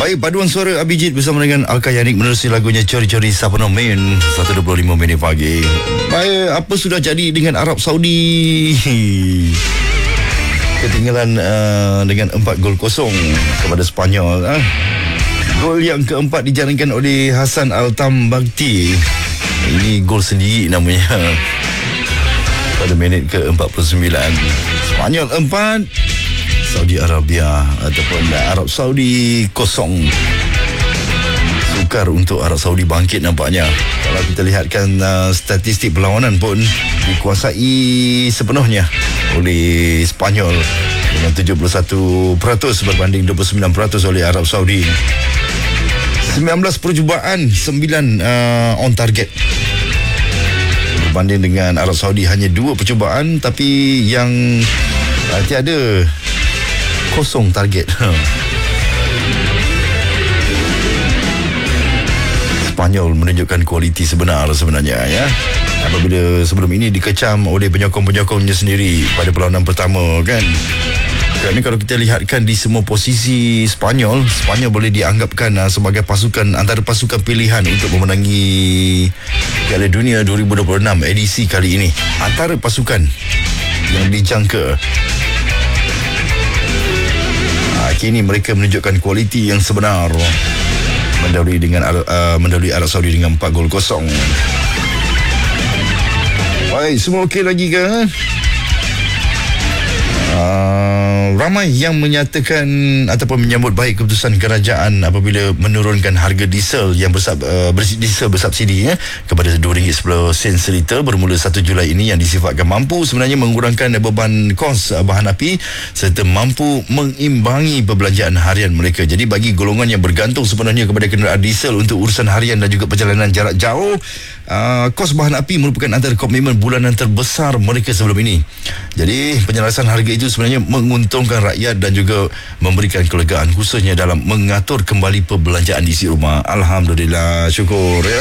Baik, paduan suara Abijit bersama dengan Alka Yanik menerusi lagunya Cori-Cori Sapano Main 1.25 minit pagi. Baik, apa sudah jadi dengan Arab Saudi? Ketinggalan dengan 4-0 kepada Spanyol. Gol yang keempat dijaringkan oleh Hassan Al-Tambakti. Ini gol sendiri namanya. Pada minit ke-49. Spanyol 4, Saudi Arabia ataupun Arab Saudi 0. Sukar untuk Arab Saudi bangkit nampaknya. Kalau kita lihatkan statistik perlawanan pun dikuasai sepenuhnya oleh Spanyol dengan 71% berbanding 29% oleh Arab Saudi. 19 percubaan, 9 on target. Berbanding dengan Arab Saudi hanya 2 percubaan tapi yang tiada 0 target. Spanyol menunjukkan kualiti sebenarnya ya. Apabila sebelum ini dikecam oleh penyokong-penyokongnya sendiri pada perlawanan pertama kan. Kerana kalau kita lihatkan di semua posisi Spanyol boleh dianggapkan sebagai pasukan antara pasukan pilihan untuk memenangi Piala Dunia 2026 edisi kali ini. Antara pasukan yang dijangka. Kini mereka menunjukkan kualiti yang sebenar mendahului Arab Saudi dengan 4-0. Baik, semua okey lagi ke? Ramai yang menyatakan ataupun menyambut baik keputusan kerajaan apabila menurunkan harga diesel yang diesel bersubsidi kepada RM2.10 seliter bermula 1 Julai ini, yang disifatkan mampu sebenarnya mengurangkan beban kos bahan api serta mampu mengimbangi perbelanjaan harian mereka. Jadi bagi golongan yang bergantung sepenuhnya kepada kenderaan diesel untuk urusan harian dan juga perjalanan jarak jauh, kos bahan api merupakan antara komitmen bulanan terbesar mereka sebelum ini. Jadi penyelarasan harga itu sebenarnya menguntungkan rakyat dan juga memberikan kelegaan khususnya dalam mengatur kembali perbelanjaan di isi rumah. Alhamdulillah, syukur ya.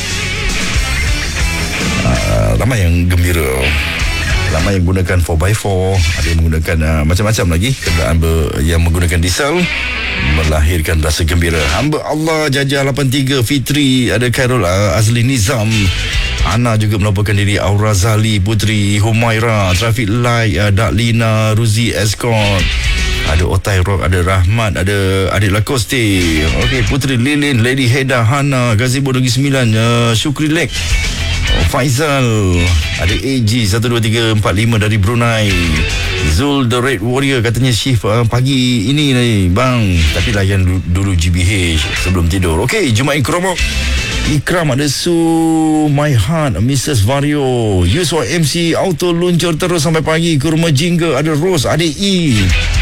Ramai yang gembira. Ramai yang gunakan 4x4, ada yang menggunakan macam-macam lagi kenderaan yang menggunakan diesel, melahirkan rasa gembira. Hamba Allah Jajah 83 Fitri, ada Khairul Azli Nizam, Ana juga melaporkan diri, Aura Zali Putri, Humaira, Traffic Light, Daklina, Ruzi Escort, ada Otai Rock, ada Rahmat, ada Adik Lacoste, okey, Putri Lilin, Lady Heda, Hana, Gazebo Negeri 9, Syukri Lek, Faizal, ada AG 12345 dari Brunei, Zul the Red Warrior, katanya shift pagi ini bang, tapi layan dulu GBH sebelum tidur. Okey, Jumaat Ikram, ada Su My Heart, Mrs. Vario, Yuswa MC Auto luncur terus sampai pagi ke rumah Jingga, ada Rose, ada E.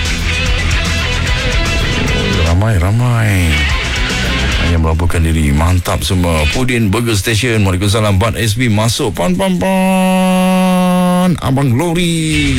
Ramai yang melaporkan diri. Mantap semua. Pudin Burger Station, Waalaikumsalam. Bat SB masuk. Pan Abang Glory.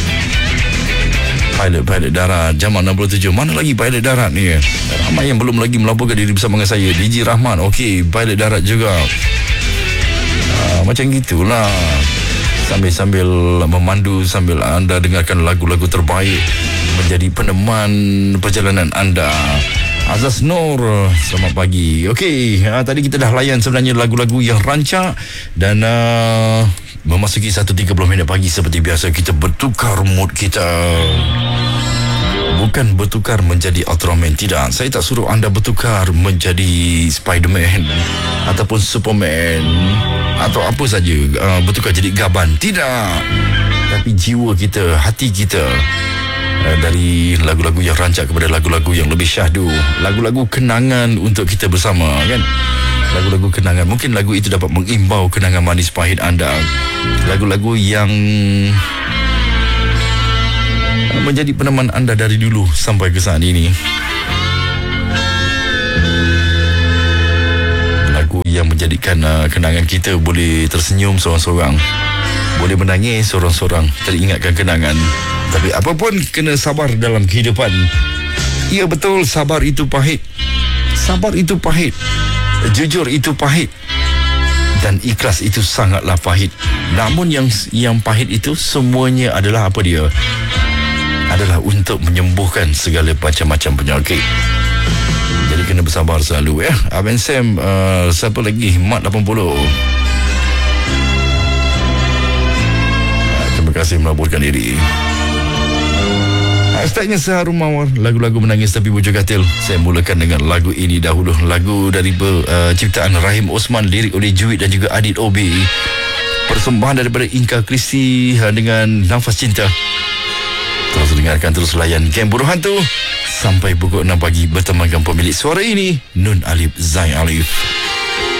Pilot darat Jamal 67. Mana lagi pilot darat ni? Ramai yang belum lagi melaporkan diri bersama dengan saya. DJ Rahman, okey, pilot darat juga. Macam gitulah. Sambil memandu, sambil anda dengarkan lagu-lagu terbaik menjadi peneman perjalanan anda. Azaz Nur, selamat pagi. Okey, tadi kita dah layan sebenarnya lagu-lagu yang rancak dan memasuki 1.30 minit pagi seperti biasa kita bertukar mood kita. Bukan bertukar menjadi Ultraman, tidak. Saya tak suruh anda bertukar menjadi Spiderman ataupun Superman atau apa saja, bertukar jadi Gaban, tidak. Tapi jiwa kita, hati kita, dari lagu-lagu yang rancak kepada lagu-lagu yang lebih syahdu, lagu-lagu kenangan untuk kita bersama kan. Lagu-lagu kenangan, mungkin lagu itu dapat mengimbau kenangan manis pahit anda. Lagu-lagu yang menjadi peneman anda dari dulu sampai ke saat ini. Lagu yang menjadikan kenangan kita boleh tersenyum seorang-seorang, boleh menangis seorang-seorang, teringatkan kenangan. Tapi apapun, kena sabar dalam kehidupan. Ya betul, sabar itu pahit. Sabar itu pahit. Jujur itu pahit. Dan ikhlas itu sangatlah pahit. Namun yang pahit itu semuanya adalah apa dia? Adalah untuk menyembuhkan segala macam-macam penyakit. kena bersabar selalu ya. Abang Sam, siapa lagi? Mat 80. Terima kasih melaporkan diri. Hashtagnya Seharum Mawar, lagu-lagu menangis tapi bujur katil. Saya mulakan dengan lagu ini dahulu. Lagu dari ciptaan Rahim Osman, lirik oleh Juit dan juga Adit Obi. Persembahan daripada Inka Kristi dengan Nafas Cinta. Terus dengarkan, terus layan Game Buruh Hantu sampai pukul 6 pagi bertemankan pemilik suara ini, Nun Alif Zain Alif.